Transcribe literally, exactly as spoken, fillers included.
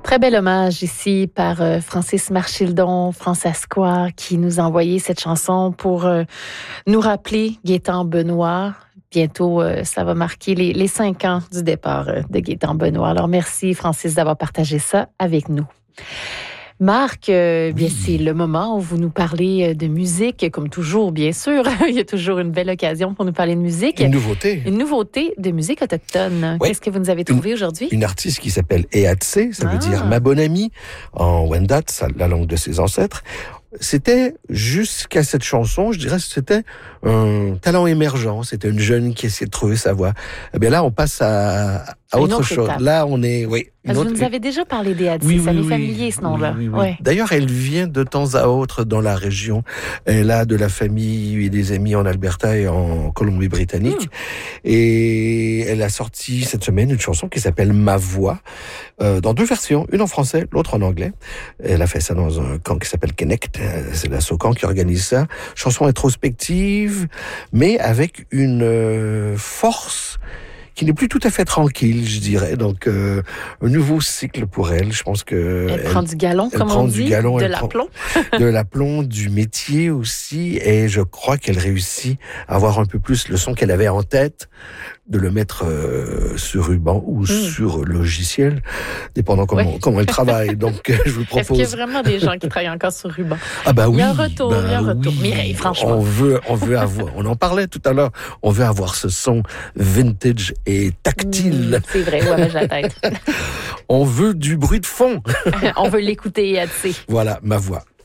Très bel hommage ici par euh, Francis Marchildon, Francescois, qui nous a envoyé cette chanson pour euh, nous rappeler Gaétan Benoît. Bientôt, euh, ça va marquer les, les cinq ans du départ euh, de Gaétan Benoît. Alors, merci Francis d'avoir partagé ça avec nous. Marc, euh, bien, c'est le moment où vous nous parlez de musique, comme toujours, bien sûr. Il y a toujours une belle occasion pour nous parler de musique. Une nouveauté. Une nouveauté de musique autochtone. Oui. Qu'est-ce que vous nous avez trouvé une, aujourd'hui? Une artiste qui s'appelle Eatsé, ça ah. veut dire ma bonne amie, en Wendat, la langue de ses ancêtres. C'était, jusqu'à cette chanson, je dirais que c'était un talent émergent. C'était une jeune qui essayait de trouver sa voix. Eh bien là, on passe à, à autre chose. Étape. Là, on est... oui. Parce autre... Vous nous avez déjà parlé d'Eatsé, oui, ça oui, m'est oui, familier ce nom-là. Oui, oui, oui. Ouais. D'ailleurs, elle vient de temps à autre dans la région. Elle a de la famille et des amis en Alberta et en Colombie-Britannique. Mmh. Et elle a sorti cette semaine une chanson qui s'appelle Ma Voix, euh, dans deux versions, une en français, l'autre en anglais. Elle a fait ça dans un camp qui s'appelle Connect, c'est la SOCAN qui organise ça. Chanson introspective, mais avec une euh, force qui n'est plus tout à fait tranquille, je dirais. Donc, euh, un nouveau cycle pour elle. Je pense que... Elle, elle prend du galon, comme on dit, galon, de l'aplomb. de l'aplomb, du métier aussi. Et je crois qu'elle réussit à avoir un peu plus le son qu'elle avait en tête, de le mettre euh, sur ruban ou mmh. sur logiciel, dépendant comment, oui. comment elle travaille. Donc, je vous propose... Est-ce qu'il y a vraiment des gens qui travaillent encore sur ruban? Ah bah oui. Il y a un retour, bah il y a un retour. Oui. Mireille, franchement. On veut, on veut avoir... On en parlait tout à l'heure. On veut avoir ce son vintage et tactile. Mmh, c'est vrai, où avais-je la tête? On veut du bruit de fond. On veut l'écouter, Eatsé. Voilà, ma voix.